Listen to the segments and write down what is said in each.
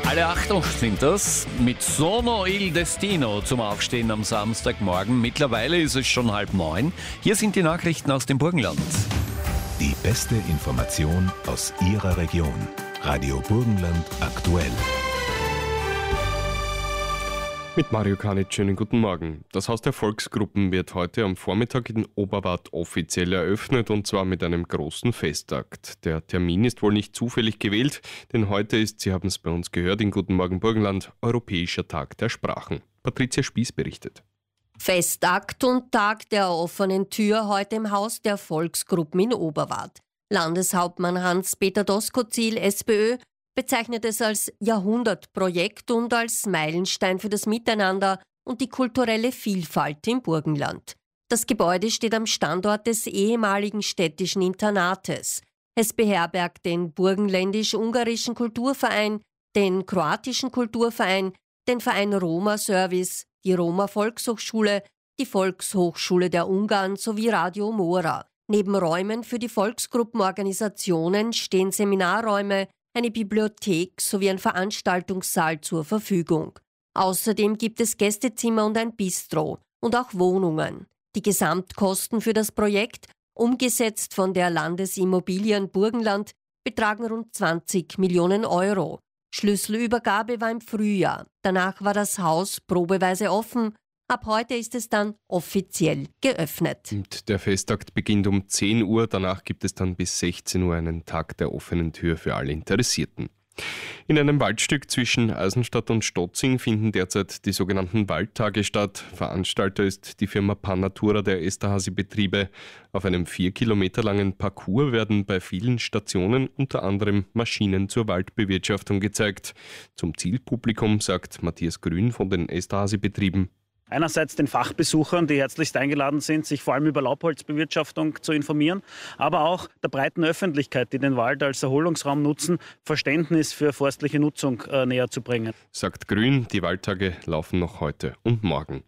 Alle Achtung sind das mit Sono il Destino zum Aufstehen am Samstagmorgen. Mittlerweile ist es schon 8:30. Hier sind die Nachrichten aus dem Burgenland. Die beste Information aus Ihrer Region. Radio Burgenland aktuell. Mit Mario Kanitsch, schönen guten Morgen. Das Haus der Volksgruppen wird heute am Vormittag in Oberwart offiziell eröffnet, und zwar mit einem großen Festakt. Der Termin ist wohl nicht zufällig gewählt, denn heute ist, Sie haben es bei uns gehört, in Guten Morgen Burgenland, Europäischer Tag der Sprachen. Patricia Spieß berichtet. Festakt und Tag der offenen Tür heute im Haus der Volksgruppen in Oberwart. Landeshauptmann Hans-Peter Doskozil, SPÖ, bezeichnet es als Jahrhundertprojekt und als Meilenstein für das Miteinander und die kulturelle Vielfalt im Burgenland. Das Gebäude steht am Standort des ehemaligen städtischen Internates. Es beherbergt den burgenländisch-ungarischen Kulturverein, den kroatischen Kulturverein, den Verein Roma Service, die Roma Volkshochschule, die Volkshochschule der Ungarn sowie Radio Mora. Neben Räumen für die Volksgruppenorganisationen stehen Seminarräume, eine Bibliothek sowie ein Veranstaltungssaal zur Verfügung. Außerdem gibt es Gästezimmer und ein Bistro und auch Wohnungen. Die Gesamtkosten für das Projekt, umgesetzt von der Landesimmobilien Burgenland, betragen rund 20 Millionen Euro. Schlüsselübergabe war im Frühjahr. Danach war das Haus probeweise offen. Ab heute ist es dann offiziell geöffnet. Und der Festakt beginnt um 10 Uhr, danach gibt es dann bis 16 Uhr einen Tag der offenen Tür für alle Interessierten. In einem Waldstück zwischen Eisenstadt und Stotzing finden derzeit die sogenannten Waldtage statt. Veranstalter ist die Firma Pannatura der Esterhazy-Betriebe. Auf einem 4 Kilometer langen Parcours werden bei vielen Stationen unter anderem Maschinen zur Waldbewirtschaftung gezeigt. Zum Zielpublikum sagt Matthias Grün von den Esterhazy-Betrieben: Einerseits den Fachbesuchern, die herzlichst eingeladen sind, sich vor allem über Laubholzbewirtschaftung zu informieren, aber auch der breiten Öffentlichkeit, die den Wald als Erholungsraum nutzen, Verständnis für forstliche Nutzung näher zu bringen. Sagt Grün, die Waldtage laufen noch heute und morgen.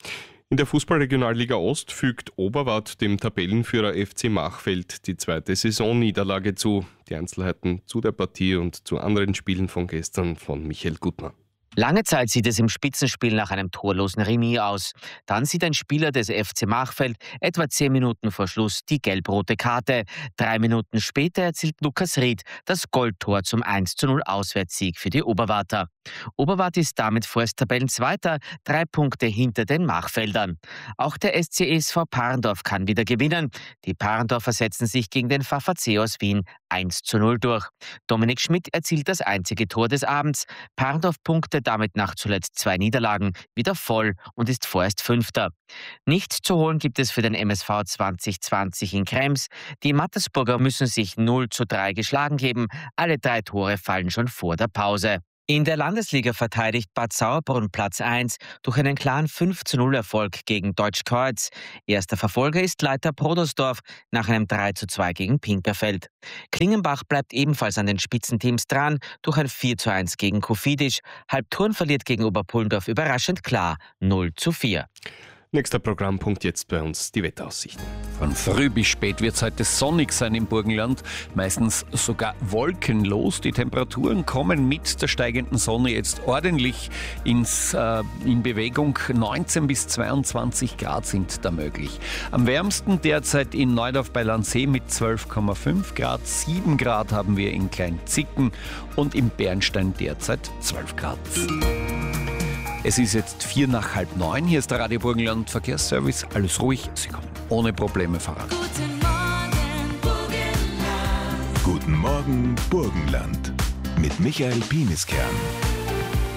In der Fußballregionalliga Ost fügt Oberwart dem Tabellenführer FC Machfeld die 2. Saisonniederlage zu. Die Einzelheiten zu der Partie und zu anderen Spielen von gestern von Michael Gutmann. Lange Zeit sieht es im Spitzenspiel nach einem torlosen Remis aus. Dann sieht ein Spieler des FC Machfeld etwa 10 Minuten vor Schluss die gelb-rote Karte. 3 Minuten später erzielt Lukas Ried das Goldtor zum 1:0 Auswärtssieg für die Oberwarter. Oberwart ist damit vorerst Tabellenzweiter, 3 Punkte hinter den Machfeldern. Auch der SC Parndorf kann wieder gewinnen. Die Parndorfer setzen sich gegen den VfC aus Wien 1:0 durch. Dominik Schmidt erzielt das einzige Tor des Abends. Parndorf punktet damit nach zuletzt 2 Niederlagen wieder voll und ist vorerst Fünfter. Nichts zu holen gibt es für den MSV 2020 in Krems. Die Mattersburger müssen sich 0:3 geschlagen geben. Alle 3 Tore fallen schon vor der Pause. In der Landesliga verteidigt Bad Sauerbrunn Platz 1 durch einen klaren 5:0 Erfolg gegen Deutschkreuz. Erster Verfolger ist Leiter Prodersdorf nach einem 3:2 gegen Pinkerfeld. Klingenbach bleibt ebenfalls an den Spitzenteams dran durch ein 4:1 gegen Kofidis. Halbturn verliert gegen Oberpullendorf überraschend klar 0:4. Nächster Programmpunkt jetzt bei uns die Wetteraussichten. Von früh bis spät wird es heute sonnig sein im Burgenland, meistens sogar wolkenlos. Die Temperaturen kommen mit der steigenden Sonne jetzt ordentlich in Bewegung. 19 bis 22 Grad sind da möglich. Am wärmsten derzeit in Neudorf bei Landsee mit 12,5 Grad. 7 Grad haben wir in Kleinzicken und im Bernstein derzeit 12 Grad. Es ist jetzt 8:45. Hier ist der Radio Burgenland Verkehrsservice. Alles ruhig, Sie kommen ohne Probleme voran. Guten Morgen Burgenland. Guten Morgen Burgenland. Mit Michael Pieniskern.